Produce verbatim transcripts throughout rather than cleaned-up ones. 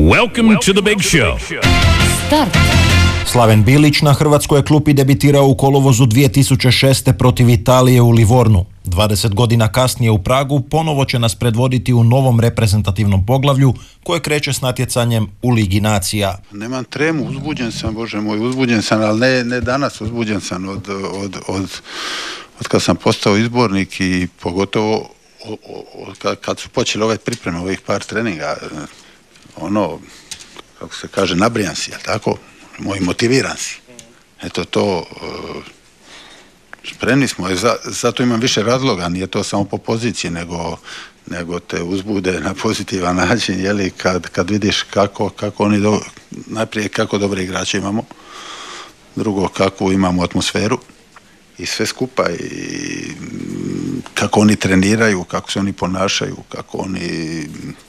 Welcome to the big show. Start. Slaven Bilić na hrvatskoj klupi debitirao u kolovozu dvije tisuće šeste protiv Italije u Livornu. dvadeset godina kasnije u Pragu ponovo će nas predvoditi u novom reprezentativnom poglavlju koje kreće s natjecanjem u Ligi nacija. Nemam tremu, uzbuđen sam, Bože moj, uzbuđen sam, ali ne, ne danas, uzbuđen sam od, od, od, od kad sam postao izbornik i pogotovo od, od, kad su počeli ove pripreme, ovih par treninga, ono, kako se kaže, nabrijan si, jel tako? Moj motiviran si. Eto to, spremni smo, zato imam više razloga, nije to samo po poziciji, nego, nego te uzbude na pozitivan način, jeli, kad, kad vidiš kako, kako oni, do, najprije kako dobre igrače imamo, drugo kakvu imamo atmosferu i sve skupa i kako oni treniraju, kako se oni ponašaju, kako oni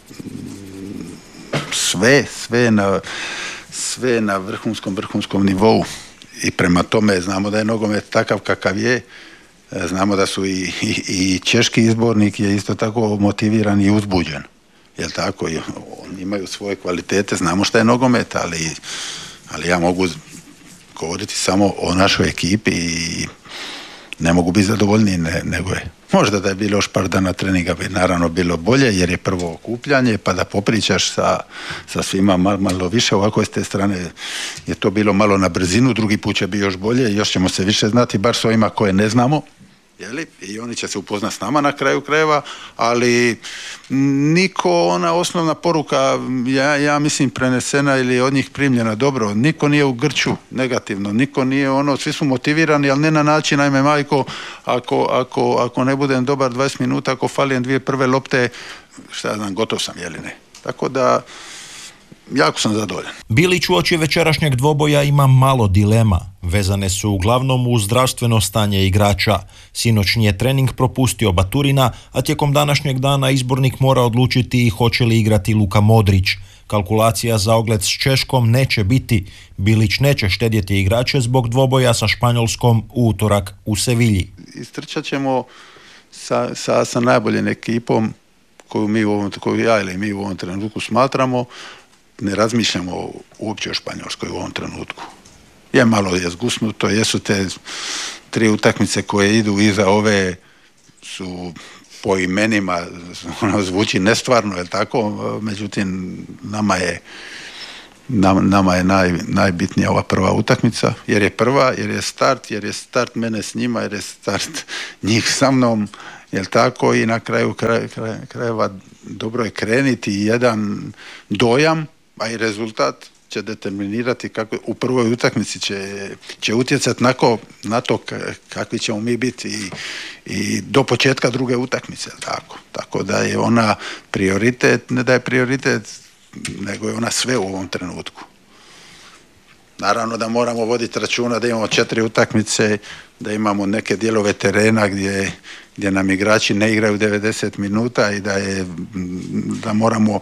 sve, sve na sve na vrhunskom, vrhunskom nivou i prema tome znamo da je nogomet takav kakav je, znamo da su i, i, i češki izbornik je isto tako motiviran i uzbuđen, jel tako, i oni imaju svoje kvalitete, znamo šta je nogomet, ali, ali ja mogu govoriti samo o našoj ekipi i ne mogu biti zadovoljniji ne, nego je. Možda da je bilo još par dana treninga bi naravno bilo bolje jer je prvo okupljanje pa da popričaš sa, sa svima malo, malo više, ovako s te strane je to bilo malo na brzinu, drugi put će biti još bolje, još ćemo se više znati bar s ovima koje ne znamo, jeli? I oni će se upoznat s nama na kraju krajeva, ali niko, ona osnovna poruka, ja, ja mislim prenesena ili od njih primljena dobro, niko nije u grču negativno, niko nije ono, svi su motivirani, ali ne na način, ajme majko, ako, ako, ako ne budem dobar dvadeset minuta, ako falim dvije prve lopte, šta znam, gotov sam, jeli ne. Tako da, jako sam zadovoljan. Bilić uoči večerašnjeg dvoboja ima malo dilema. Vezane su uglavnom uz zdravstveno stanje igrača. Sinoćnji je trening propustio Baturina, a tijekom današnjeg dana izbornik mora odlučiti i hoće li igrati Luka Modrić. Kalkulacija za ogled s Češkom neće biti. Bilić neće štedjeti igrače zbog dvoboja sa Španjolskom u utorak u Sevilji. Istrčat ćemo sa, sa, sa najboljim ekipom koju, mi u ovom, koju ja ili mi u ovom trenutku smatramo. Ne razmišljamo uopće o Španjolskoj u ovom trenutku. Je malo je zgusnuto, jesu te tri utakmice koje idu iza ove su po imenima, ono zvuči nestvarno, je tako? Međutim, nama je nam, nama je naj, najbitnija ova prva utakmica, jer je prva, jer je start, jer je start mene s njima, jer je start njih sa mnom, jel tako? I na kraju kraj, kraj, krajeva dobro je krenuti jedan dojam, a i rezultat će determinirati kako u prvoj utakmici će, će utjecati na, na to kakvi ćemo mi biti i, i do početka druge utakmice, tako. Tako da je ona prioritet, ne da je prioritet, nego je ona sve u ovom trenutku. Naravno da moramo voditi računa da imamo četiri utakmice, da imamo neke dijelove terena gdje, gdje nam igrači ne igraju devedeset minuta i da je da moramo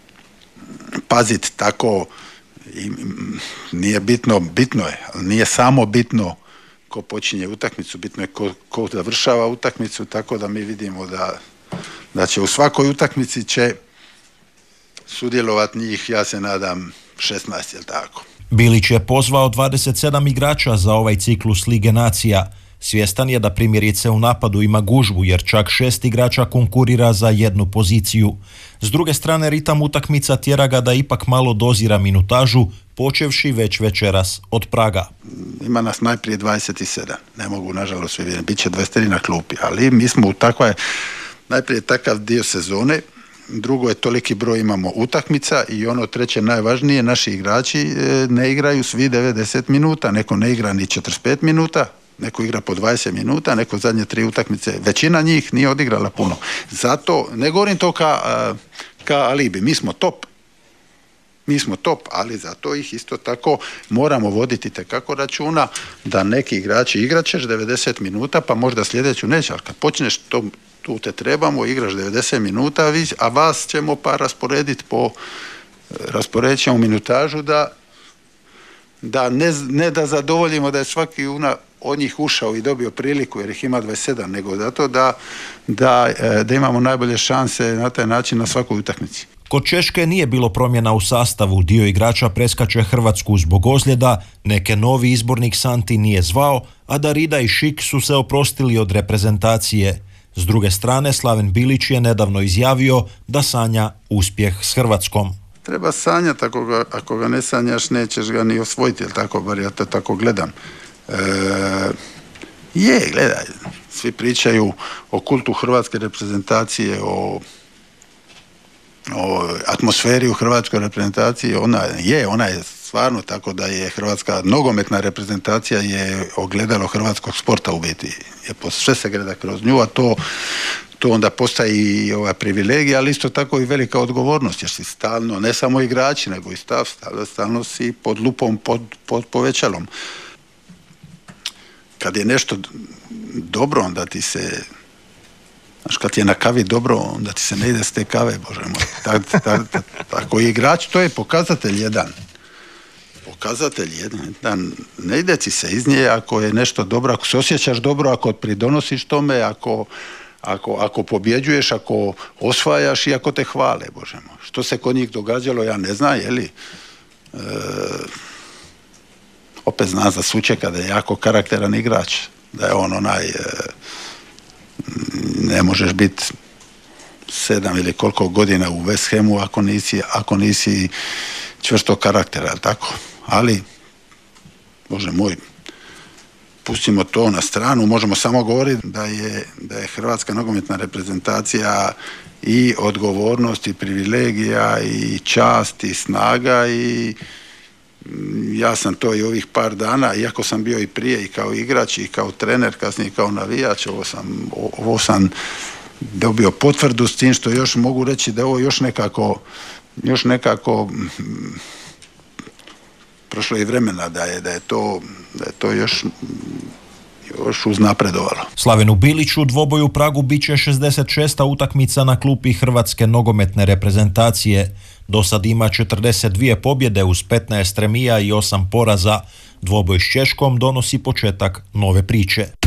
paziti tako, i nije bitno, bitno je, ali nije samo bitno ko počinje utakmicu, bitno je ko, ko završava utakmicu, tako da mi vidimo da, da će u svakoj utakmici će sudjelovati njih, ja se nadam, šesnaest, jel tako. Bilić je pozvao dvadeset sedam igrača za ovaj ciklus Lige nacija. Svjestan je da primjerice u napadu ima gužvu jer čak šest igrača konkurira za jednu poziciju. S druge strane, ritam utakmica tjera ga da ipak malo dozira minutažu, počevši već večeras od Praga. Ima nas najprije dvadeset sedam, ne mogu nažalost svi vidjeti, bit će dvadeset tri na klupi, ali mi smo u takva, najprije takav dio sezone, drugo je toliki broj imamo utakmica i ono treće najvažnije, naši igrači ne igraju svi devedeset minuta, neko ne igra ni četrdeset pet minuta, neko igra po dvadeset minuta, neko zadnje tri utakmice, većina njih nije odigrala puno. Zato, ne govorim to ka, ka alibi, mi smo top, mi smo top, ali zato ih isto tako moramo voditi tekako računa da neki igrači igrat ćeš devedeset minuta, pa možda sljedeću neće, ali kad počneš to, tu te trebamo, igraš devedeset minuta, a vas ćemo pa rasporediti po, rasporedit ćemo minutažu da da ne, ne da zadovoljimo da je svaki una od njih ušao i dobio priliku jer ih ima dvadeset sedam, nego zato da, da, da imamo najbolje šanse na taj način na svakoj utakmici. Kod Češke nije bilo promjena u sastavu, dio igrača preskače Hrvatsku zbog ozljeda, neke novi izbornik Santi nije zvao, a Darida i Šik su se oprostili od reprezentacije. S druge strane, Slaven Bilić je nedavno izjavio da sanja uspjeh s Hrvatskom. Treba sanjati, ako ga, ako ga ne sanjaš nećeš ga ni osvojiti, jel tako, bar ja to tako gledam. E, je, gledaj, svi pričaju o kultu hrvatske reprezentacije, o, o atmosferi u hrvatskoj reprezentaciji, ona je, ona je stvarno tako da je hrvatska nogometna reprezentacija je ogledalo hrvatskog sporta u biti. Je, sve se gleda kroz nju, a to to onda postaje i ova privilegija, ali isto tako i velika odgovornost, jer si stalno, ne samo igrači, nego i stav, stalno, stalno si pod lupom, pod, pod povećalom. Kad je nešto dobro, onda ti se, znaš, kad je na kavi dobro, onda ti se ne ide s te kave, bože moj. Ta, ta, ta, tako i igrač, to je pokazatelj jedan. Pokazatelj jedan. Ne ide ti se iz nje ako je nešto dobro, ako se osjećaš dobro, ako pridonosiš tome, ako Ako, ako pobjeđuješ, ako osvajaš i ako te hvale, bože moj. Što se kod njih događalo, ja ne znam, je li? E, opet znam za Sučeka da je jako karakteran igrač, da je on onaj, e, ne možeš biti sedam ili koliko godina u West Hamu ako nisi, ako nisi čvrstog karaktera, tako? Ali, bože moj, pustimo to na stranu, možemo samo govoriti da je, da je hrvatska nogometna reprezentacija i odgovornost i privilegija i čast i snaga i ja sam to i ovih par dana, iako sam bio i prije i kao igrač i kao trener, kasnije i kao navijač, ovo sam, ovo sam dobio potvrdu s tim što još mogu reći da ovo još nekako još nekako prošlo i vremena da je, da je to, da je to još, još uznapredovalo. Slavenu Biliću dvoboj u Pragu bit će šezdeset šesta utakmica na klupi hrvatske nogometne reprezentacije. Do sad ima četrdeset dvije pobjede uz petnaest remija i osam poraza. Dvoboj s Češkom donosi početak nove priče.